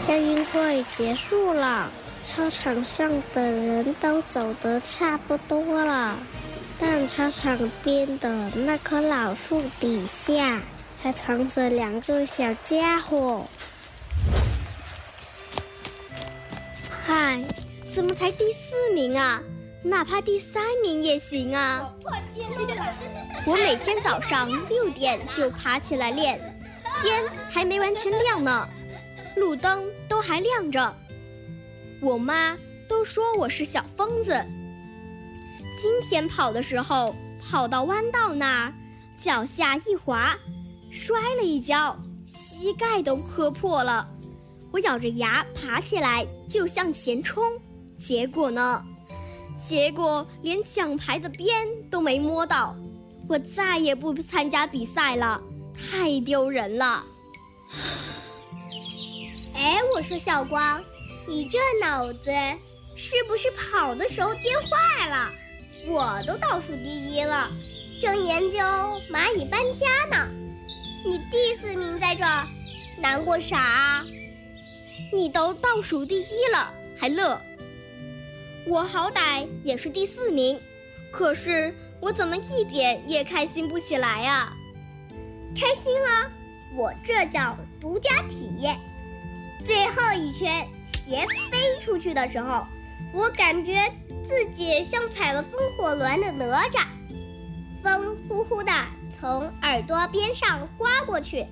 校运会结束了，操场上的人都走得差不多了，但操场边的那棵老树底下还藏着2个小家伙。 嗨，怎么才第4名啊？哪怕第3名也行啊！我每天早上6点就爬起来练，天还没完全亮呢，路灯都还亮着。我妈都说我是小疯子。今天跑的时候，跑到弯道那儿，脚下一滑，摔了一跤，膝盖都磕破了。我咬着牙爬起来就向前冲，结果连奖牌的边都没摸到。我再也不参加比赛了，太丢人了。 我说小光，你这脑子是不是跑的时候颠坏了？我都倒数第1了，正研究蚂蚁搬家呢，你第4名在这儿，难过啥啊？ 你都倒数第1了还乐？我好歹也是第4名，可是我怎么一点也开心不起来啊？ 开心了，我这叫独家体验。最后一圈鞋飞出去的时候，我感觉自己像踩了风火轮的哪吒，风呼呼的从耳朵边上刮过去，